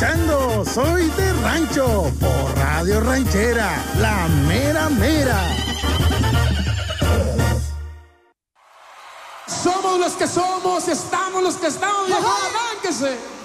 escuchando Soy de Rancho por Radio Ranchera, la mera mera. Somos los que somos, estamos los que estamos, viejo, arránquese.